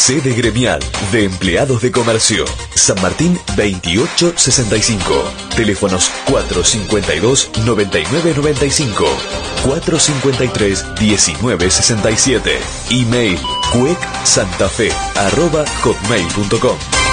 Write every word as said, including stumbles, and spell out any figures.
Sede gremial de empleados de comercio. San Martín veintiocho sesenta y cinco. Teléfonos cuatro cincuenta y dos, noventa y nueve noventa y cinco. cuatro cincuenta y tres, diecinueve sesenta y siete. Email cuecsantafe arroba hotmail punto com.